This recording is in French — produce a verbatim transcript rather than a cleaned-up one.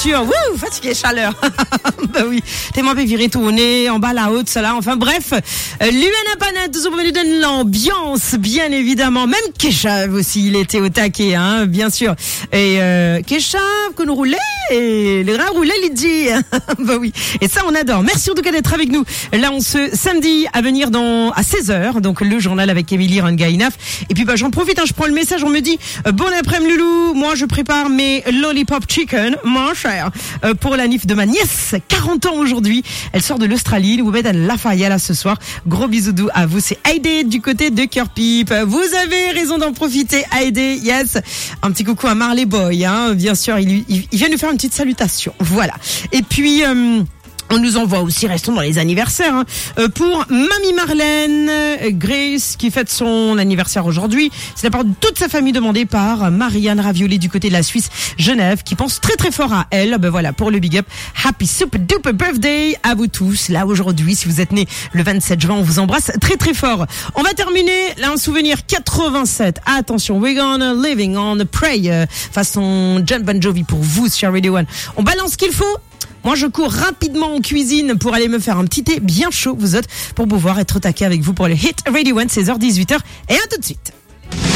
sûr. Wouh, fatigué, chaleur. Bah oui, t'es moins viré tourner en bas, la haute, cela. Enfin bref, euh, l'U N A Panet, nous avons venu donner l'ambiance, bien évidemment. Même Keshav aussi, il était au taquet, hein, bien sûr. Et euh, Keshav, que nous roulait, et les rats roulaient, il dit. Bah oui, et ça on adore. Merci en tout cas d'être avec nous. Là, on se samedi à venir dans à seize heures, donc le journal avec Émilie Rangainaf. Et puis bah j'en profite, hein, je prends le message, on me dit euh, bon après-midi Loulou, moi je prépare mes lollipop chicken, mon cher, euh, pour la nif de ma nièce, quarante ans aujourd'hui. Elle sort de l'Australie, nous vous mettons à Lafayette là ce soir. Gros bisous doux à vous, c'est Heidi du côté de Cœur Pipe. Vous avez raison d'en profiter, Heidi, yes. Un petit coucou à Marley Boy, hein, bien sûr, il, il, il vient nous faire une petite salutation, voilà. Et puis... Euh, on nous envoie aussi, restons dans les anniversaires, hein, euh, pour Mamie Marlène, euh, Grace, qui fête son anniversaire aujourd'hui. C'est la part de toute sa famille demandée par Marianne Ravioli du côté de la Suisse, Genève, qui pense très très fort à elle. Ben voilà, pour le big up. Happy super duper birthday à vous tous. Là, aujourd'hui, si vous êtes nés le vingt-sept juin, on vous embrasse très très fort. On va terminer, là, un souvenir quatre-vingt-sept. Attention, we're gonna living on a prayer. Façon John Bon Jovi pour vous sur Radio One. On balance ce qu'il faut. Moi, je cours rapidement en cuisine pour aller me faire un petit thé bien chaud, vous autres, pour pouvoir être au taquet avec vous pour le Hit Radio One, seize heures dix-huit heures. Et à tout de suite.